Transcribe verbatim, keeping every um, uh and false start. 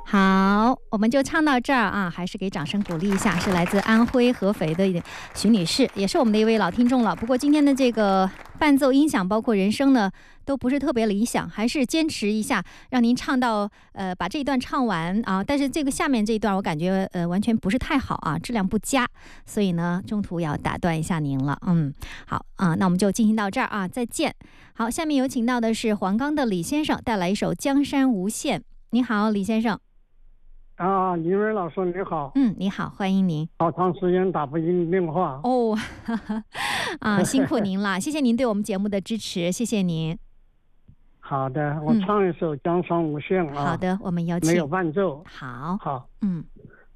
好，我们就唱到这儿啊，还是给掌声鼓励一下，是来自安徽合肥的徐女士，也是我们的一位老听众了。不过今天的这个伴奏音响包括人声呢，都不是特别理想，还是坚持一下，让您唱到呃把这一段唱完啊。但是这个下面这一段我感觉呃完全不是太好啊，质量不佳，所以呢中途要打断一下您了。嗯，好啊，那我们就进行到这儿啊，再见。好，下面有请到的是黄冈的李先生带来一首《江山无限》。你好，李先生。 啊，李文老师你好。 嗯，你好，欢迎您。 好长时间打不进电话哦，哈哈，啊，辛苦您了，谢谢您对我们节目的支持，谢谢您。 好的，我唱一首《江山无限》啊。 好的，我们有请。 没有伴奏。 好， 好， 嗯。